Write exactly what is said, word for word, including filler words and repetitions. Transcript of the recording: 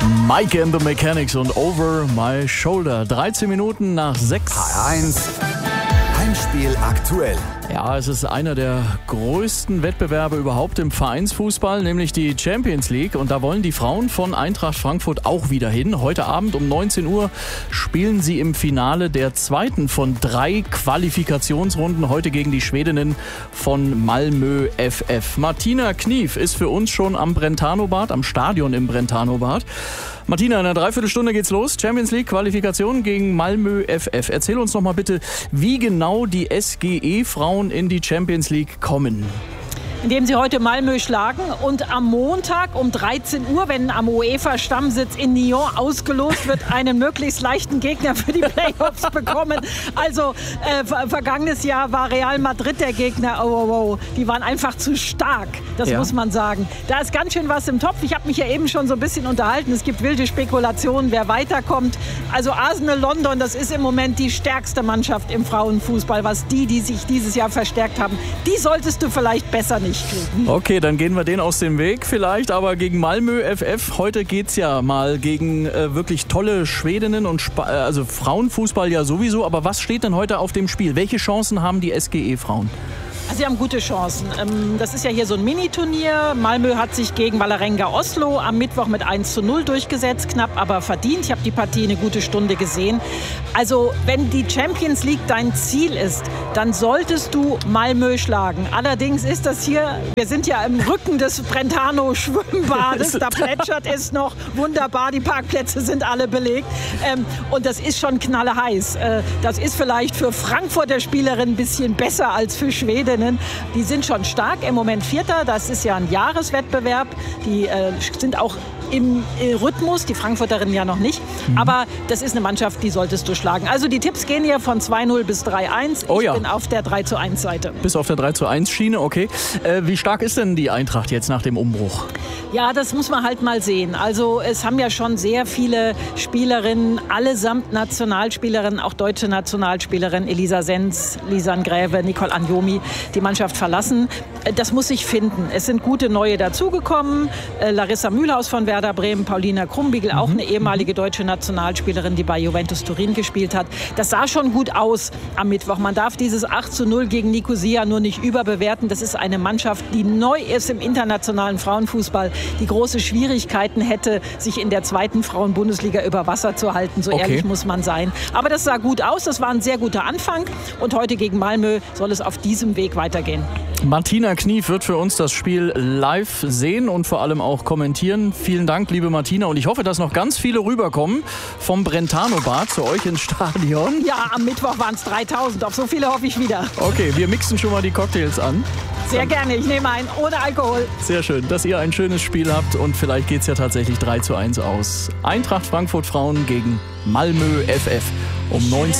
Mike and the Mechanics und Over My Shoulder. dreizehn Minuten nach sechs. H eins Heimspiel aktuell. Ja, es ist einer der größten Wettbewerbe überhaupt im Vereinsfußball, nämlich die Champions League. Und da wollen die Frauen von Eintracht Frankfurt auch wieder hin. Heute Abend um neunzehn Uhr spielen sie im Finale der zweiten von drei Qualifikationsrunden. Heute gegen die Schwedinnen von Malmö F F. Martina Knief ist für uns schon am Brentano-Bad, am Stadion im Brentano-Bad. Martina, in einer Dreiviertelstunde geht's los. Champions League Qualifikation gegen Malmö F F. Erzähl uns noch mal bitte, wie genau die S G E-Frauen in die Champions League kommen. Indem sie heute Malmö schlagen und am Montag um dreizehn Uhr, wenn am UEFA-Stammsitz in Nyon ausgelost wird, einen möglichst leichten Gegner für die Playoffs bekommen. Also äh, ver vergangenes Jahr war Real Madrid der Gegner. Oh, oh, oh. Die waren einfach zu stark, das ja. muss man sagen. Da ist ganz schön was im Topf. Ich habe mich ja eben schon so ein bisschen unterhalten. Es gibt wilde Spekulationen, wer weiterkommt. Also Arsenal London, das ist im Moment die stärkste Mannschaft im Frauenfußball. Was die, die sich dieses Jahr verstärkt haben, die solltest du vielleicht besser nicht. Okay, dann gehen wir den aus dem Weg vielleicht, aber gegen Malmö F F, heute geht's ja mal gegen äh, wirklich tolle Schwedinnen und Sp- also Frauenfußball ja sowieso, aber was steht denn heute auf dem Spiel? Welche Chancen haben die S G E-Frauen? Sie haben gute Chancen. Das ist ja hier so ein Mini-Turnier. Malmö hat sich gegen Vålerenga Oslo am Mittwoch mit eins zu null durchgesetzt, knapp aber verdient. Ich habe die Partie eine gute Stunde gesehen. Also wenn die Champions League dein Ziel ist, dann solltest du Malmö schlagen. Allerdings ist das hier, wir sind ja im Rücken des Brentano-Schwimmbades, da plätschert es noch wunderbar, die Parkplätze sind alle belegt und das ist schon knalleheiß. Das ist vielleicht für Frankfurter Spielerinnen ein bisschen besser als für Schweden. Die sind schon stark, im Moment Vierter, das ist ja ein Jahreswettbewerb, die äh, sind auch im äh, Rhythmus, die Frankfurterinnen ja noch nicht, mhm. aber das ist eine Mannschaft, die solltest du schlagen. Also die Tipps gehen hier von zwei null bis drei eins, ich oh ja. bin auf der drei zu eins Seite. Bis auf der drei zu eins Schiene, okay. Äh, wie stark ist denn die Eintracht jetzt nach dem Umbruch? Ja, das muss man halt mal sehen. Also es haben ja schon sehr viele Spielerinnen, allesamt Nationalspielerinnen, auch deutsche Nationalspielerinnen, Elisa Sens, Lisanne Gräve, Nicole Anjomi, die Mannschaft verlassen. Das muss sich finden. Es sind gute Neue dazugekommen. Äh, Larissa Mühlhaus von Werder Bremen, Paulina Krumbiegel, mhm. auch eine ehemalige deutsche Nationalspielerin, die bei Juventus Turin gespielt hat. Das sah schon gut aus am Mittwoch. Man darf dieses acht zu null gegen Nicosia nur nicht überbewerten. Das ist eine Mannschaft, die neu ist im internationalen Frauenfußball, die große Schwierigkeiten hätte, sich in der zweiten Frauenbundesliga über Wasser zu halten. So okay. ehrlich muss man sein. Aber das sah gut aus. Das war ein sehr guter Anfang. Und heute gegen Malmö soll es auf diesem Weg weitergehen. Martina Knief wird für uns das Spiel live sehen und vor allem auch kommentieren. Vielen Dank, liebe Martina. Und ich hoffe, dass noch ganz viele rüberkommen vom Brentano-Bad zu euch ins Stadion. Ja, am Mittwoch waren es dreitausend. Auf so viele hoffe ich wieder. Okay, wir mixen schon mal die Cocktails an. Sehr gerne. Ich nehme einen ohne Alkohol. Sehr schön, dass ihr ein schönes Spiel habt. Und vielleicht geht es ja tatsächlich drei zu eins aus. Eintracht Frankfurt Frauen gegen Malmö F F um neunzehn Uhr.